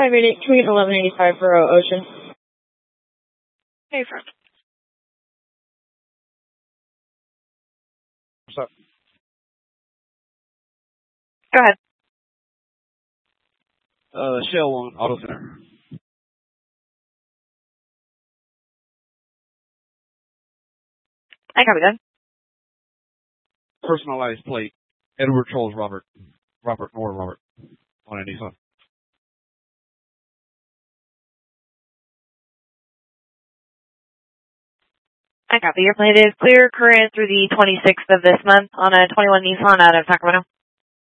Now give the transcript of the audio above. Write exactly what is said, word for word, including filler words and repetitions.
five eight eight, can we get eleven eighty-five for uh, Ocean? Hey, friend. What's up? Go ahead. Uh, Shell on Auto Center. I copy that. Personalized plate. Edward Charles Robert. Robert Nor Robert. On a Nissan. I copy. Your plate is clear current through the twenty-sixth of this month on a twenty-one Nissan out of Sacramento.